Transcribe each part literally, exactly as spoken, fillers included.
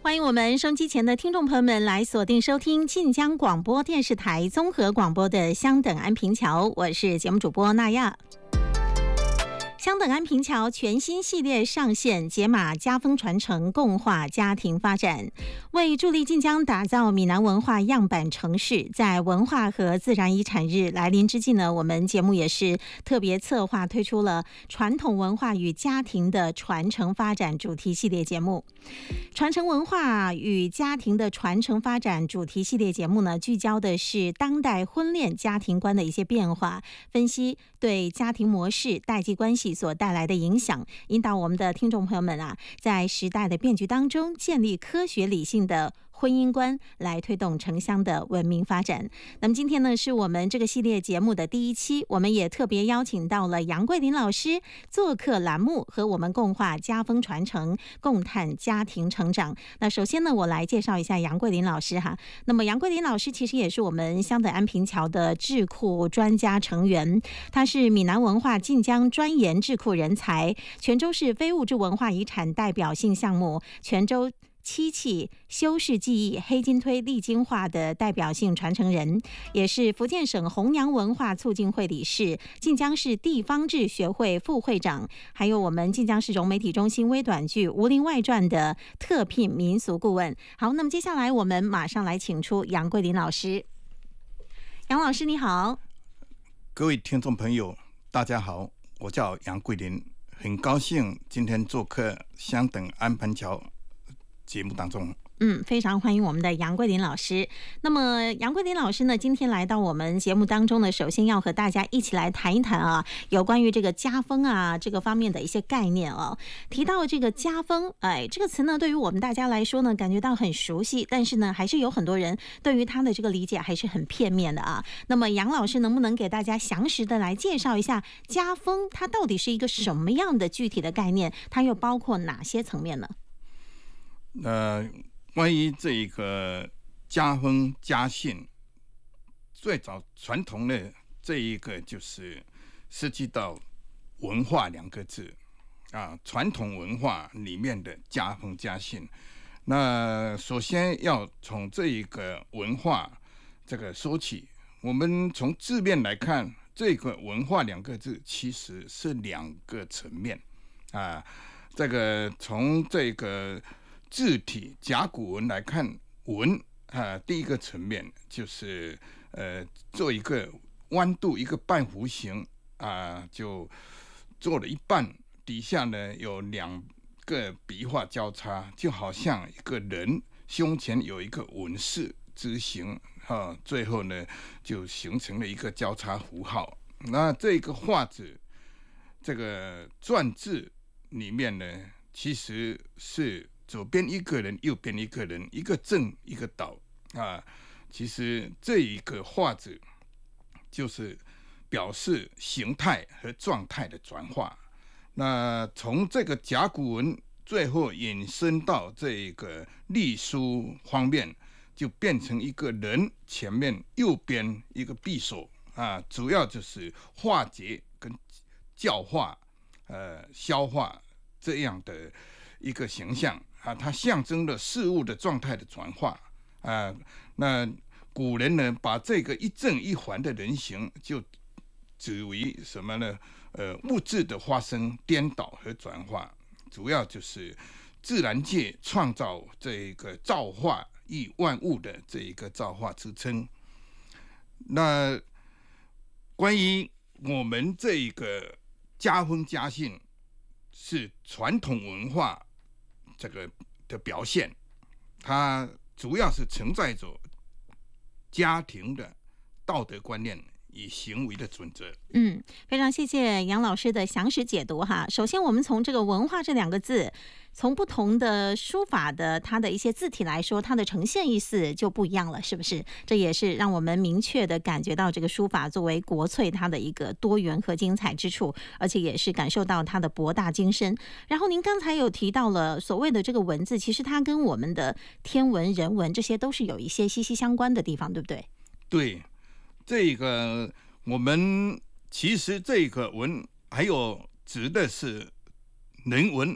欢迎我们收音机前的听众朋友们来锁定收听晋江广播电视台综合广播的相等安平桥，我是节目主播娜亚。相等安平桥全新系列上线，解码家风传承，共化家庭发展，为助力晋江打造闽南文化样板城市。在文化和自然遗产日来临之际呢，我们节目也是特别策划推出了传统文化与家庭的传承发展主题系列节目。传承文化与家庭的传承发展主题系列节目呢，聚焦的是当代婚恋家庭观的一些变化，分析对家庭模式、代际关系所带来的影响，引导我们的听众朋友们啊，在时代的变局当中，建立科学理性的婚姻观，来推动城乡的文明发展。那么今天呢，是我们这个系列节目的第一期，我们也特别邀请到了杨桂林老师做客栏目，和我们共话家风传承，共探家庭成长。那首先呢，我来介绍一下杨桂林老师哈。那么杨桂林老师其实也是我们相等安平桥的智库专家成员，他是闽南文化晋江专研智库人才，泉州市非物质文化遗产代表性项目泉州漆器修饰技艺黑金推历经化的代表性传承人，也是福建省红娘文化促进会理事，晋江市地方志学会副会长，还有我们晋江市融媒体中心微短剧《吴林外传》的特聘民俗顾问。好，那么接下来我们马上来请出杨桂林老师。杨老师你好。 各位听众朋友大家好，我叫杨桂林，很高兴今天做客相等安平桥节目当中。 嗯，非常欢迎我们的杨桂林老师。那么杨桂林老师呢，今天来到我们节目当中呢，首先要和大家一起来谈一谈啊，有关于这个家风啊这个方面的一些概念哦。提到这个家风，哎，这个词呢，对于我们大家来说呢，感觉到很熟悉，但是呢，还是有很多人对于它的这个理解还是很片面的啊。那么杨老师能不能给大家详实的来介绍一下家风，它到底是一个什么样的具体的概念？它又包括哪些层面呢？ 呃，关于这个家风家信，最早传统的这一个就是涉及到文化两个字啊，传统文化里面的家风家信。那首先要从这一个文化这个说起，我们从字面来看，这个文化两个字其实是两个层面啊。这个从这个字体甲骨文来看，文啊，第一个层面就是呃做一个弯度，一个半弧形啊，就做了一半，底下呢有两个笔画交叉，就好像一个人胸前有一个文字之形啊，最后呢就形成了一个交叉符号。那这个画子，这个篆字里面呢，其实是左边一个人，右边一个人，一个正一个倒啊。其实这一个画子就是表示形态和状态的转化。那从这个甲骨文最后引申到这个隶书方面，就变成一个人前面右边一个匕首啊，主要就是化解跟教化、呃消化这样的一个形象啊，它象征了事物的状态的转化啊。那古人呢，把这个一正一反的人形就指为什么呢？呃，物质的发生、颠倒和转化，主要就是自然界创造这个造化与万物的这一个造化之称。那关于我们这一个家风家信，是传统文化这个的表现，它主要是承载着家庭的道德观念与行为的准则。 嗯，非常谢谢杨老师的详实解读哈。首先，我们从这个文化这两个字，从不同的书法的它的一些字体来说，它的呈现意思就不一样了，是不是？这也是让我们明确的感觉到这个书法作为国粹它的一个多元和精彩之处，而且也是感受到它的博大精深。然后您刚才有提到了所谓的这个文字，其实它跟我们的天文、人文这些都是有一些息息相关的地方，对不对？ 对，这个我们其实这个文还有指的是人文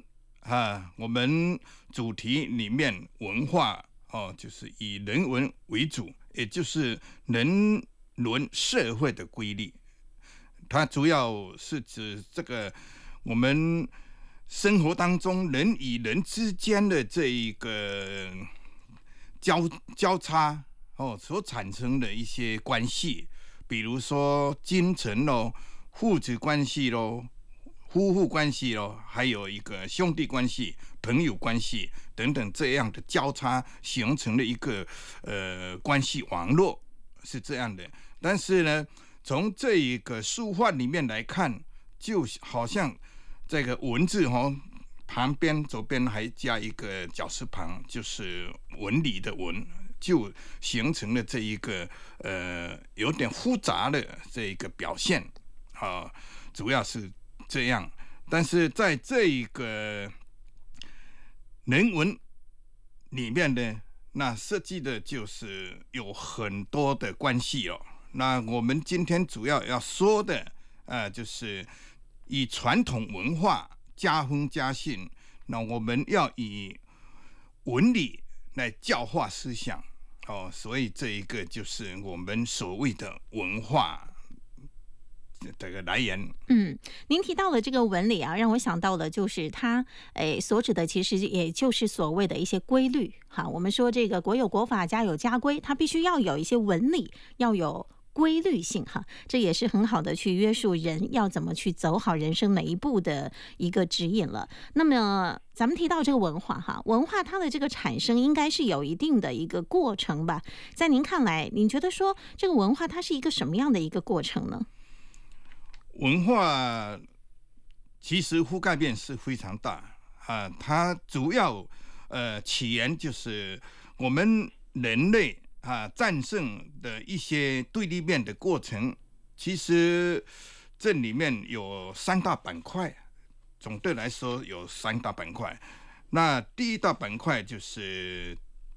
啊，我们主题里面文化哦，就是以人文为主，也就是人伦社会的规律。它主要是指这个我们生活当中人与人之间的这一个交交叉哦所产生的一些关系，比如说君臣咯、父子关系咯、夫妇关系咯，还有一个兄弟关系、朋友关系等等这样的交叉形成的一个呃关系网络是这样的。但是呢，从这一个书画里面来看，就好像这个文字哦，旁边左边还加一个绞丝旁，就是纹理的纹，就形成了这一个呃有点复杂的这一个表现啊，主要是这样。但是在这一个人文里面呢，那设计的就是有很多的关系哦。那我们今天主要要说的，呃，就是以传统文化加分加训，那我们要以文理来教化思想哦，所以这一个就是我们所谓的文化这个来源。 嗯，您提到的这个纹理啊，让我想到了就是它诶所指的，其实也就是所谓的一些规律。哈，我们说这个国有国法，家有家规，它必须要有一些纹理，要有规律性哈，这也是很好的去约束人要怎么去走好人生每一步的一个指引了。那么咱们提到这个文化哈，文化它的这个产生应该是有一定的一个过程吧？在您看来，您觉得说这个文化它是一个什么样的一个过程呢？ 文化其实覆盖面是非常大啊，它主要呃起源就是我们人类啊战胜的一些对立面的过程。其实这里面有三大板块，总的来说有三大板块。那第一大板块就是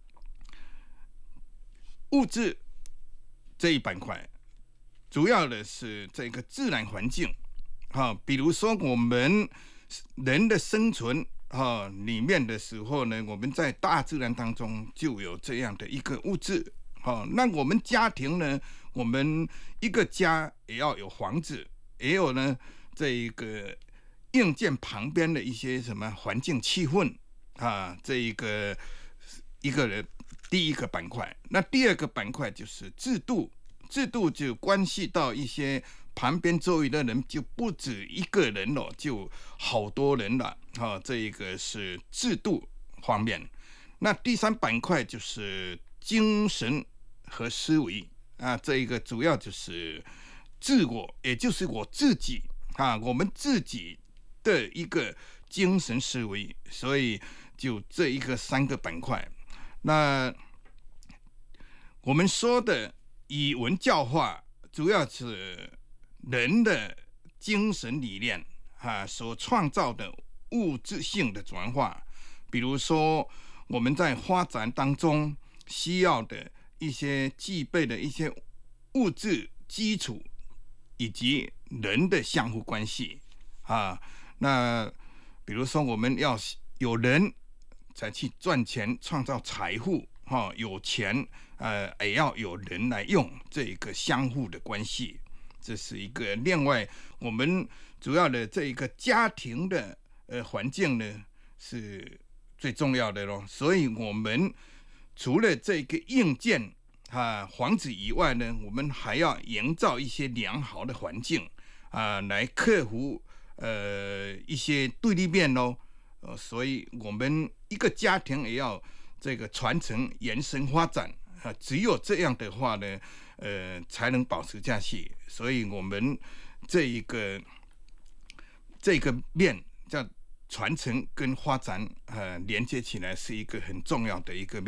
物质这一板块，主要的是这个自然环境，啊，比如说我们人的生存啊里面的时候呢，我们在大自然当中就有这样的一个物质，啊，那我们家庭呢，我们一个家也要有房子，也有呢这一个硬件旁边的一些什么环境气氛啊，这一个一个人第一个板块。那第二个板块就是制度。制度就关系到一些旁边周围的人，就不止一个人了，就好多人了啊。这一个是制度方面。那第三板块就是精神和思维啊，这一个主要就是自我，也就是我自己啊，我们自己的一个精神思维。所以就这一个三个板块。那我们说的以文教化，主要是人的精神理念啊所创造的物质性的转化。比如说我们在发展当中需要的一些具备的一些物质基础，以及人的相互关系啊。那比如说我们要有人才去赚钱创造财富，哦，有钱呃也要有人来用，这一个相互的关系，这是一个。另外我们主要的这一个家庭的呃环境呢是最重要的咯。所以我们除了这个硬件啊房子以外呢，我们还要营造一些良好的环境啊，来克服呃一些对立面咯。呃，所以我们一个家庭也要这个传承、延伸、发展啊，只有这样的话呢，呃，才能保持下去。所以我们这一个这个面叫传承跟发展，呃，连接起来是一个很重要的一个面。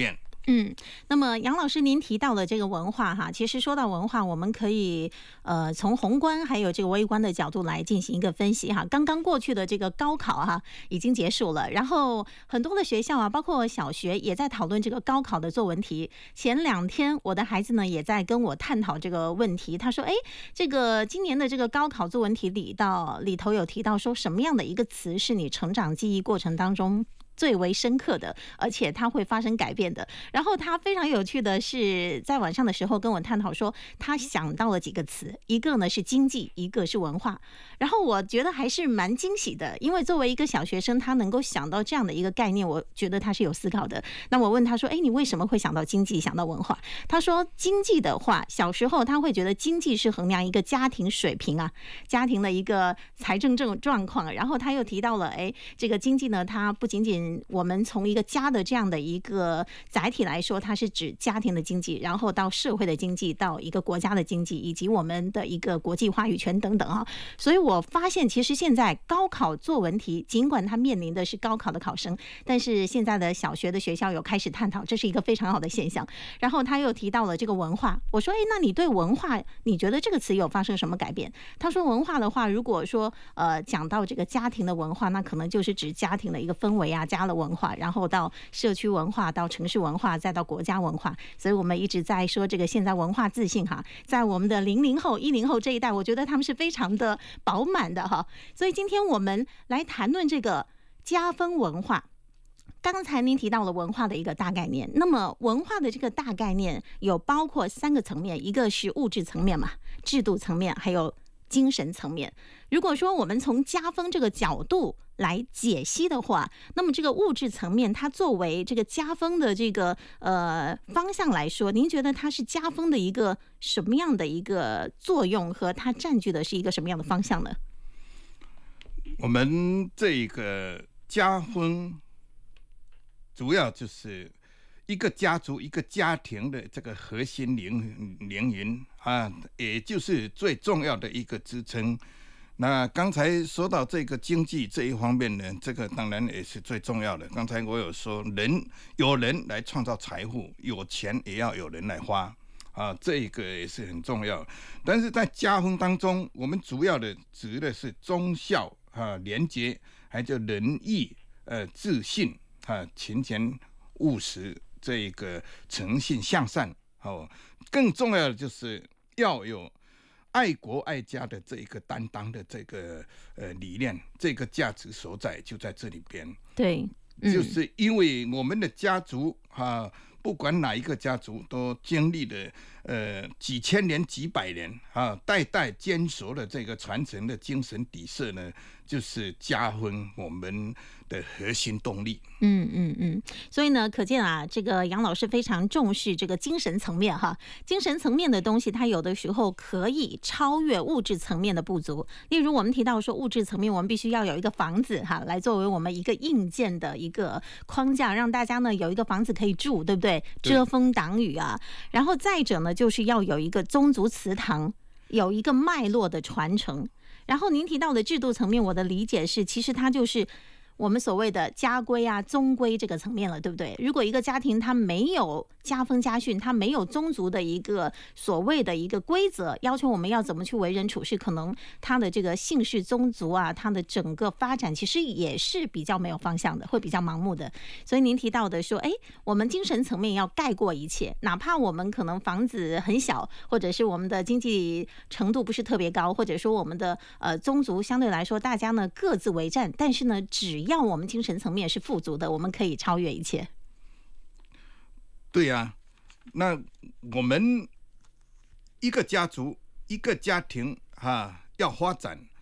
嗯，那么杨老师您提到了这个文化哈，其实说到文化，我们可以呃从宏观还有这个微观的角度来进行一个分析哈。刚刚过去的这个高考哈已经结束了，然后很多的学校啊，包括小学也在讨论这个高考的作文题。前两天我的孩子呢也在跟我探讨这个问题，他说哎，这个今年的这个高考作文题里到里头有提到说什么样的一个词是你成长记忆过程当中最为深刻的，而且它会发生改变的。然后他非常有趣的是，在晚上的时候跟我探讨说，他想到了几个词，一个呢是经济，一个是文化。然后我觉得还是蛮惊喜的，因为作为一个小学生，他能够想到这样的一个概念，我觉得他是有思考的。那我问他说：“哎，你为什么会想到经济，想到文化？”他说：“经济的话，小时候他会觉得经济是衡量一个家庭水平啊，家庭的一个财政状状况。然后他又提到了，哎，这个经济呢，它不仅仅我们从一个家的这样的一个载体来说，它是指家庭的经济，然后到社会的经济，到一个国家的经济，以及我们的一个国际话语权等等啊。所以我发现，其实现在高考作文题，尽管它面临的是高考的考生，但是现在的小学的学校有开始探讨，这是一个非常好的现象。然后他又提到了这个文化，我说，哎，那你对文化，你觉得这个词有发生什么改变？他说，文化的话，如果说呃讲到这个家庭的文化，那可能就是指家庭的一个氛围啊。家的文化，然后到社区文化，到城市文化，再到国家文化。所以我们一直在说这个现在文化自信哈，在我们的零零后、一零后这一代，我觉得他们是非常的饱满的哈。所以今天我们来谈论这个家风文化。刚才您提到了文化的一个大概念，那么文化的这个大概念有包括三个层面，一个是物质层面嘛，制度层面，还有精神层面。如果说我们从家风这个角度来解析的话，那么这个物质层面，它作为这个家风的这个呃方向来说，您觉得它是家风的一个什么样的一个作用，和它占据的是一个什么样的方向呢？ 我们这个家风主要就是一个家族、一个家庭的这个核心灵灵魂啊，也就是最重要的一个支撑。那刚才说到这个经济这一方面呢，这个当然也是最重要的。刚才我有说，人有人来创造财富，有钱也要有人来花啊，这个也是很重要。但是在家风当中，我们主要的指的是忠孝啊、廉洁，还有仁义、呃、自信啊、勤俭务实，这个诚信向善。哦，更重要的就是要有爱国爱家的这个担当的这个呃理念，这个价值所在就在这里边。 对， 嗯、就是因为我们的家族啊，不管哪一个家族，都经历了呃几千年、几百年啊，代代坚守的这个传承的精神底色呢，就是家风我们的核心动力。 嗯嗯嗯，所以呢，可见啊，这个杨老师非常重视这个精神层面哈。精神层面的东西，它有的时候可以超越物质层面的不足。例如，我们提到说物质层面，我们必须要有一个房子哈，来作为我们一个硬件的一个框架，让大家呢有一个房子可以住，对不对？遮风挡雨啊。然后再者呢，就是要有一个宗族祠堂，有一个脉络的传承。然后您提到的制度层面，我的理解是，其实它就是我们所谓的家规啊、宗规这个层面了，对不对？如果一个家庭它没有家风家训，它没有宗族的一个所谓的一个规则，要求我们要怎么去为人处事，可能它的这个姓氏宗族啊，它的整个发展其实也是比较没有方向的，会比较盲目的。所以您提到的说，哎，我们精神层面要盖过一切，哪怕我们可能房子很小，或者是我们的经济程度不是特别高，或者说我们的呃宗族相对来说大家呢各自为战，但是呢，只要我们精神层面是富足的，我们可以超越一切。 对呀、啊，那我们一个家族、一个家庭啊，要发展